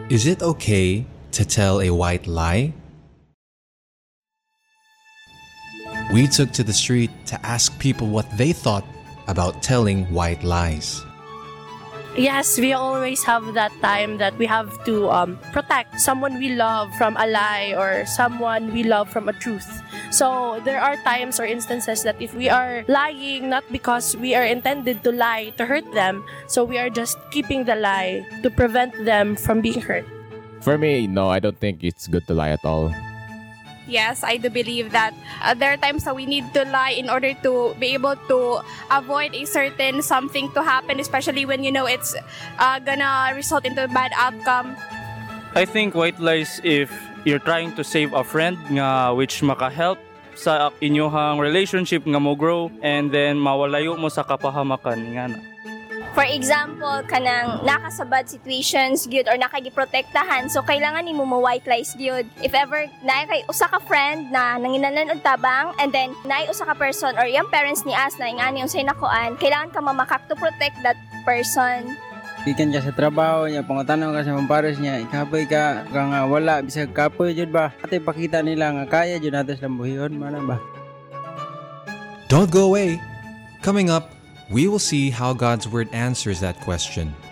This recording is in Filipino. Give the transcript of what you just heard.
Is it okay to tell a white lie? We took to the street to ask people what they thought about telling white lies. Yes, we always have that time that we have to protect someone we love from a lie or someone we love from a truth. So there are times or instances that if we are lying, not because we are intended to lie to hurt them, so we are just keeping the lie to prevent them from being hurt. For me, no, I don't think it's good to lie at all. Yes, I do believe that there are times that we need to lie in order to be able to avoid a certain something to happen, especially when you know it's gonna result into a bad outcome. I think white lies if you're trying to save a friend nga which maka-help sa inyong relationship nga mo grow and then mawalayo mo sa kapahamakan nga na. For example, kanang nakasabad situations gyud or nakagiprotektahan, so kailangan nimo mo white lies gyud. If ever naay kay usa ka friend na nanginahanglan og tabang and then naay usa ka person or yung parents ni as na ingani unsay nakuan, kailangan ka mamakak to protect that person. Ikan ka sa trabaho niya, pangatanaw ka sa mampares niya, ikapoy ka nga wala, bisag kapoy jud ba? Ate pakita nila nga kaya jud natas lambuhon, mana ba? Don't go away. Coming up, we will see how God's Word answers that question.